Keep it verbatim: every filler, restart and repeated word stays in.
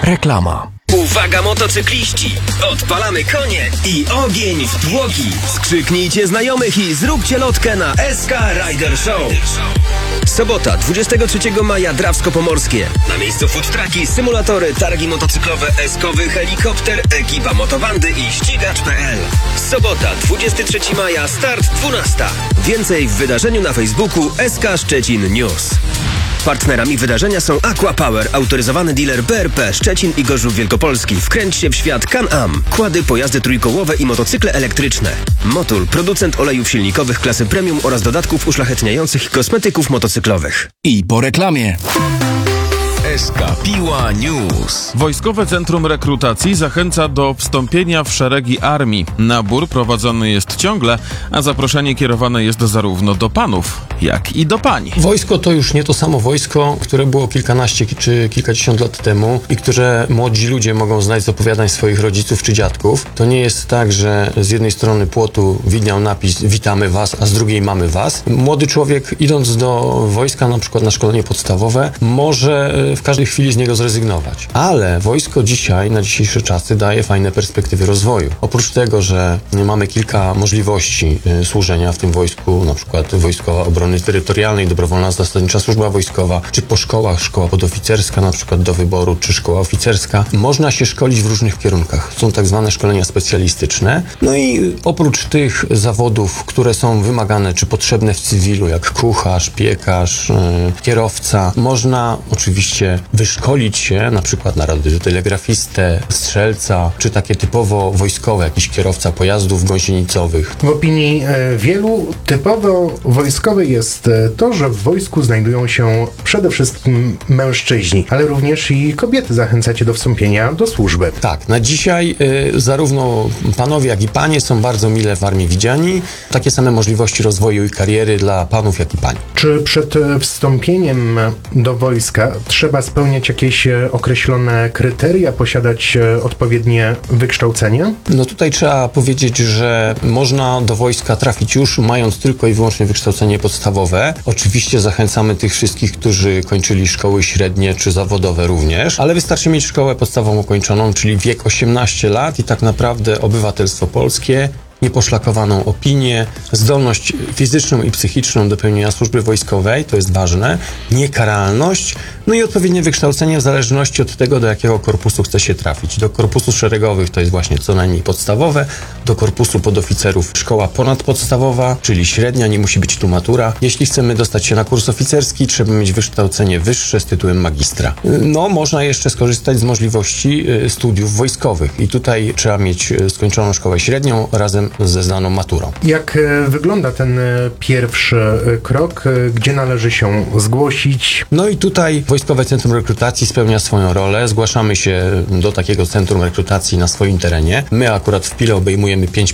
Reklama. Uwaga motocykliści! Odpalamy konie i ogień w tłoki! Skrzyknijcie znajomych i zróbcie lotkę na S K Rider Show! Sobota, dwudziestego trzeciego maja, Drawsko-Pomorskie. Na miejscu food trucki, symulatory, targi motocyklowe, eskowy, helikopter, ekipa motobandy i ścigacz kropka p l. Sobota, dwudziestego trzeciego maja, start dwunasta. Więcej w wydarzeniu na Facebooku S K Szczecin News. Partnerami wydarzenia są Aqua Power, autoryzowany dealer B R P Szczecin i Gorzów Wielkopolski. Wkręć się w świat Can-Am. Kłady, pojazdy trójkołowe i motocykle elektryczne. Motul, producent olejów silnikowych klasy premium oraz dodatków uszlachetniających i kosmetyków motocyklowych. I po reklamie. S K Piła News. Wojskowe Centrum Rekrutacji zachęca do wstąpienia w szeregi armii. Nabór prowadzony jest ciągle, a zaproszenie kierowane jest zarówno do panów, jak i do pań. Wojsko to już nie to samo wojsko, które było kilkanaście czy kilkadziesiąt lat temu i które młodzi ludzie mogą znać z opowiadań swoich rodziców czy dziadków. To nie jest tak, że z jednej strony płotu widniał napis "Witamy was", a z drugiej "Mamy was". Młody człowiek, idąc do wojska, na przykład na szkolenie podstawowe, może w każdej chwili z niego zrezygnować. Ale wojsko dzisiaj, na dzisiejsze czasy, daje fajne perspektywy rozwoju. Oprócz tego, że mamy kilka możliwości y, służenia w tym wojsku, na przykład Wojskowa Obrony Terytorialnej, Dobrowolna Zasadnicza Służba Wojskowa, czy po szkołach, szkoła podoficerska na przykład do wyboru, czy szkoła oficerska. Można się szkolić w różnych kierunkach. Są tak zwane szkolenia specjalistyczne. No i oprócz tych zawodów, które są wymagane, czy potrzebne w cywilu, jak kucharz, piekarz, y, kierowca, można oczywiście wyszkolić się na przykład na radiotelegrafistę, strzelca, czy takie typowo wojskowe, jakiś kierowca pojazdów gąsienicowych. W opinii e, wielu typowo wojskowe jest e, to, że w wojsku znajdują się przede wszystkim mężczyźni, ale również i kobiety zachęcacie do wstąpienia do służby. Tak, na dzisiaj y, zarówno panowie, jak i panie są bardzo mile w armii widziani. Takie same możliwości rozwoju i kariery dla panów, jak i pań. Czy przed e, wstąpieniem do wojska trzeba spełniać jakieś e, określone kryteria, posiadać e, odpowiednie wykształcenie? No tutaj trzeba powiedzieć, że można do wojska trafić już mając tylko i wyłącznie wykształcenie podstawowe. Oczywiście zachęcamy tych wszystkich, którzy kończyli szkoły średnie czy zawodowe również, ale wystarczy mieć szkołę podstawową ukończoną, czyli wiek osiemnaście lat i tak naprawdę obywatelstwo polskie, nieposzlakowaną opinię, zdolność fizyczną i psychiczną do pełnienia służby wojskowej, to jest ważne, niekaralność, no i odpowiednie wykształcenie w zależności od tego, do jakiego korpusu chce się trafić. Do korpusu szeregowych to jest właśnie co najmniej podstawowe, do korpusu podoficerów szkoła ponadpodstawowa, czyli średnia, nie musi być tu matura. Jeśli chcemy dostać się na kurs oficerski, trzeba mieć wykształcenie wyższe z tytułem magistra. No, można jeszcze skorzystać z możliwości studiów wojskowych i tutaj trzeba mieć skończoną szkołę średnią razem ze znaną maturą. Jak e, wygląda ten e, pierwszy e, krok, e, gdzie należy się zgłosić? No i tutaj Wojskowe Centrum Rekrutacji spełnia swoją rolę. Zgłaszamy się do takiego centrum rekrutacji na swoim terenie. My akurat w Pile obejmujemy pięć